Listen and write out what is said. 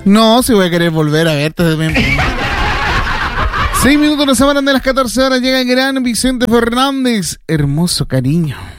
No, si voy a querer volver a verte. 6 minutos nos separan de las 14 horas. Llega el gran Vicente Fernández. Hermoso cariño.